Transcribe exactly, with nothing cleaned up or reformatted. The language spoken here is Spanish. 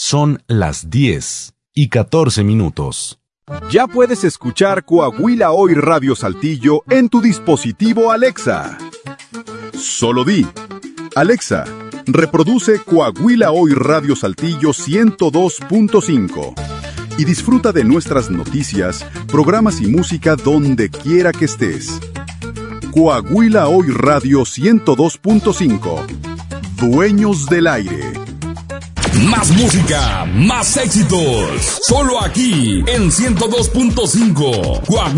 Son las diez y catorce minutos. Ya puedes escuchar Coahuila Hoy Radio Saltillo en tu dispositivo Alexa. Solo di: Alexa, reproduce Coahuila Hoy Radio Saltillo ciento dos punto cinco y disfruta de nuestras noticias, programas y música donde quiera que estés. Coahuila Hoy Radio ciento dos punto cinco. Dueños del aire. Más música, más éxitos. Solo aquí en ciento dos punto cinco.